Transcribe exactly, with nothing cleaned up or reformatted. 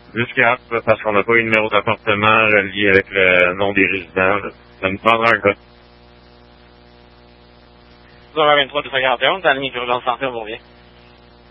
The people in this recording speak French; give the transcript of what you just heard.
Jusqu'à parce qu'on n'a pas eu de numéro d'appartement relié avec le nom des résidents. Là. Ça nous prendra un code. zéro vingt-trois deux cent quarante et un, t'as la ligne d'urgence santé, on vous revient.